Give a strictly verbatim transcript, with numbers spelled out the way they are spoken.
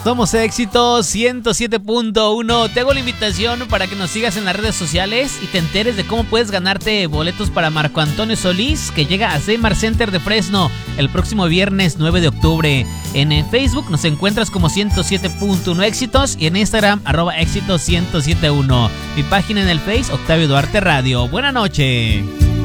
Somos Éxito ciento siete punto uno. Te hago la invitación para que nos sigas en las redes sociales y te enteres de cómo puedes ganarte boletos para Marco Antonio Solís, que llega a Seymour Center de Fresno el próximo viernes nueve de octubre. En Facebook nos encuentras como ciento siete punto uno Éxitos y en Instagram arroba éxito ciento siete punto uno. Mi página en el Face, Octavio Duarte Radio. Buenas noches.